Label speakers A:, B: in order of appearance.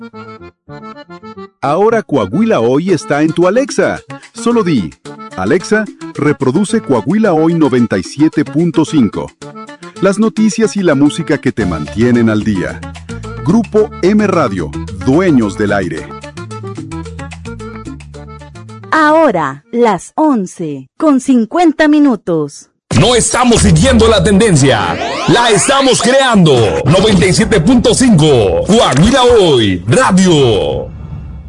A: Ahora Coahuila Hoy está en tu Alexa. Solo di, Alexa, reproduce Coahuila Hoy 97.5. Las noticias y la música que te mantienen al día. Grupo M Radio, dueños del aire.
B: Ahora, las 11:50.
C: No estamos siguiendo la tendencia, la estamos creando. 97.5, Coahuila Hoy, Radio.